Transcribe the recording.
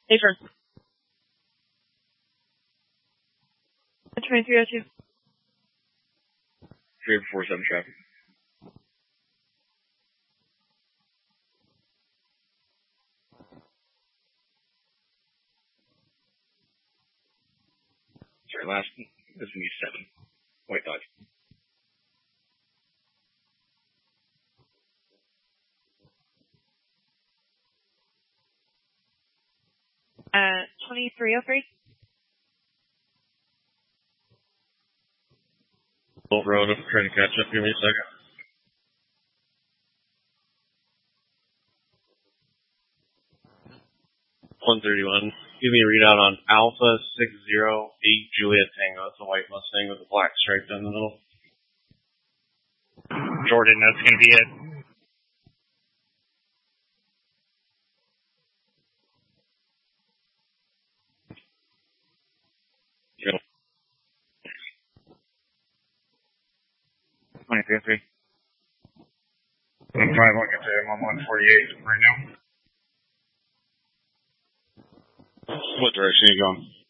Hey, turn. 2302. 347 traffic. Sorry, last, this is going to be 7. White Dodge. Uh, 2303. Bolt Road, I'm trying to catch up. Give me a second. $131. Give me a readout on Alpha 608 Juliet Tango. It's a white Mustang with a black stripe down the middle. Jordan, that's going to be it. Yeah. 2303. I'm trying to look at I'm on 148 right now. What direction are you going?